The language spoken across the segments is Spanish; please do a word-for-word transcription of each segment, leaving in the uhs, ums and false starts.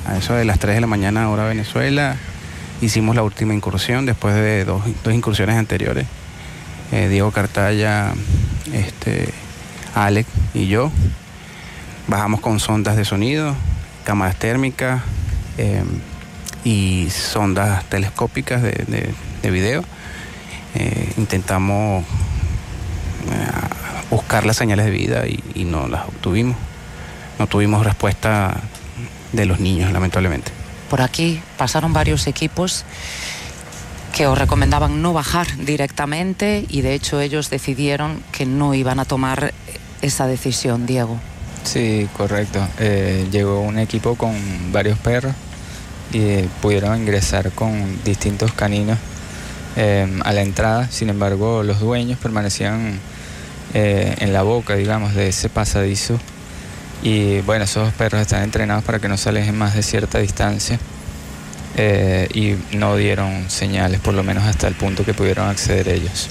a eso de las tres de la mañana hora Venezuela, hicimos la última incursión después de dos, dos incursiones anteriores. Eh, Diego Cartaya, este, Alex y yo bajamos con sondas de sonido, cámaras térmicas eh, y sondas telescópicas de, de, de video. Eh, intentamos eh, buscar las señales de vida y, y no las obtuvimos. No tuvimos respuesta de los niños, lamentablemente. Por aquí pasaron varios equipos que os recomendaban no bajar directamente y de hecho ellos decidieron que no iban a tomar esa decisión, Diego. Sí, correcto. Eh, llegó un equipo con varios perros y eh, pudieron ingresar con distintos caninos eh, a la entrada. Sin embargo, los dueños permanecían eh, en la boca, digamos, de ese pasadizo. Y bueno, esos perros están entrenados para que no se alejen más de cierta distancia eh, y no dieron señales, por lo menos hasta el punto que pudieron acceder ellos.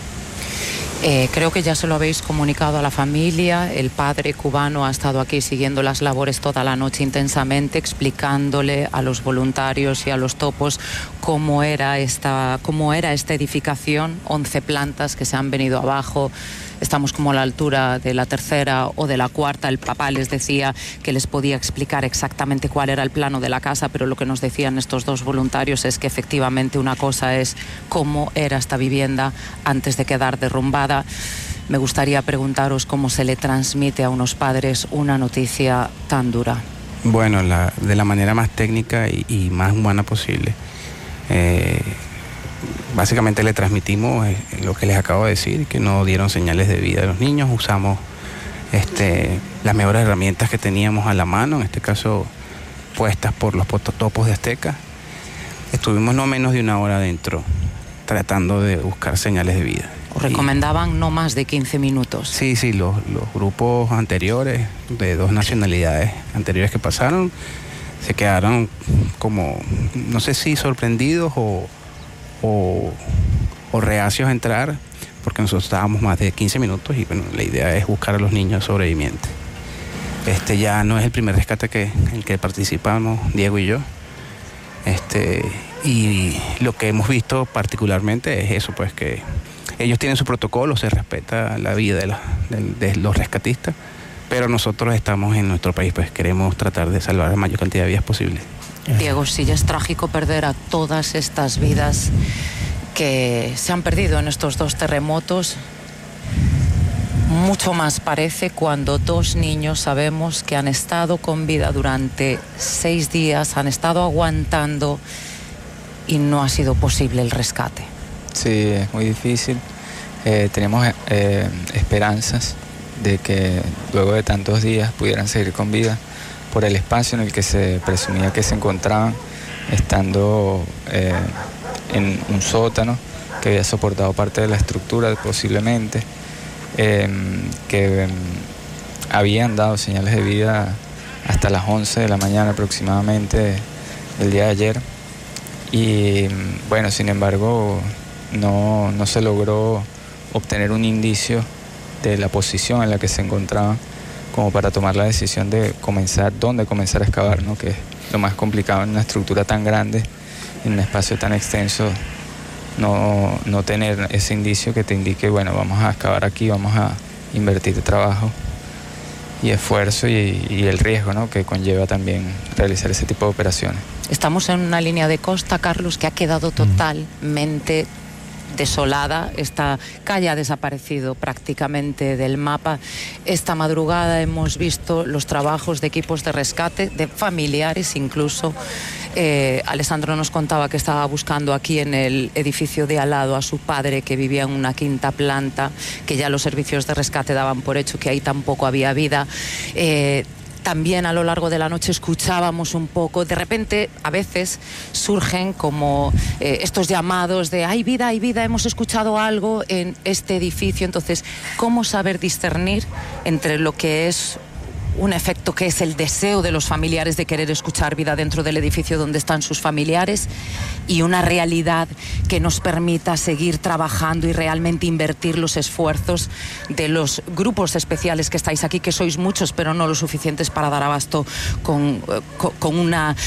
Eh, creo que ya se lo habéis comunicado a la familia. El padre cubano ha estado aquí siguiendo las labores toda la noche intensamente, explicándole a los voluntarios y a los topos cómo era esta, cómo era esta edificación, once plantas que se han venido abajo. Estamos como a la altura de la tercera o de la cuarta. El papá les decía que les podía explicar exactamente cuál era el plano de la casa, pero lo que nos decían estos dos voluntarios es que efectivamente una cosa es cómo era esta vivienda antes de quedar derrumbada. Me gustaría preguntaros cómo se le transmite a unos padres una noticia tan dura. Bueno, la, de la manera más técnica y, y más humana posible. Eh, Básicamente le transmitimos eh, lo que les acabo de decir, que no dieron señales de vida a los niños. Usamos este, las mejores herramientas que teníamos a la mano, en este caso puestas por los topos de Azteca. Estuvimos no menos de una hora adentro tratando de buscar señales de vida. ¿Os recomendaban y, no más de quince minutos? Sí, sí, los, los grupos anteriores de dos nacionalidades anteriores que pasaron se quedaron como, no sé si sorprendidos o O, o reacios a entrar, porque nosotros estábamos más de quince minutos y bueno, la idea es buscar a los niños sobrevivientes. Este ya no es el primer rescate que, en el que participamos Diego y yo. Este, y lo que hemos visto particularmente es eso, pues que ellos tienen su protocolo, se respeta la vida de, la, de, de los rescatistas, pero nosotros estamos en nuestro país, pues queremos tratar de salvar la mayor cantidad de vidas posible. Diego, sí, es trágico perder a todas estas vidas que se han perdido en estos dos terremotos. Mucho más parece cuando dos niños sabemos que han estado con vida durante seis días, han estado aguantando y no ha sido posible el rescate. Sí, es muy difícil. Eh, tenemos eh, esperanzas de que luego de tantos días pudieran seguir con vida, por el espacio en el que se presumía que se encontraban, estando eh, en un sótano que había soportado parte de la estructura posiblemente, eh, que eh, habían dado señales de vida hasta las once de la mañana aproximadamente del día de ayer. Y bueno, sin embargo, no, no se logró obtener un indicio de la posición en la que se encontraban como para tomar la decisión de comenzar, dónde comenzar a excavar, ¿no? Que es lo más complicado en una estructura tan grande, en un espacio tan extenso, no, no tener ese indicio que te indique, bueno, vamos a excavar aquí, vamos a invertir trabajo y esfuerzo y, y el riesgo, ¿no? Que conlleva también realizar ese tipo de operaciones. Estamos en una línea de costa, Carlos, que ha quedado totalmente desolada. Esta calle ha desaparecido prácticamente del mapa. Esta madrugada hemos visto los trabajos de equipos de rescate, de familiares incluso. Eh, Alessandro nos contaba que estaba buscando aquí en el edificio de al lado a su padre, que vivía en una quinta planta, que ya los servicios de rescate daban por hecho que ahí tampoco había vida. Eh, También a lo largo de la noche escuchábamos un poco, de repente a veces surgen como eh, estos llamados de hay vida, hay vida, hemos escuchado algo en este edificio. Entonces, ¿cómo saber discernir entre lo que es un efecto que es el deseo de los familiares de querer escuchar vida dentro del edificio donde están sus familiares y una realidad que nos permita seguir trabajando y realmente invertir los esfuerzos de los grupos especiales que estáis aquí, que sois muchos pero no lo suficientes para dar abasto con, con, con una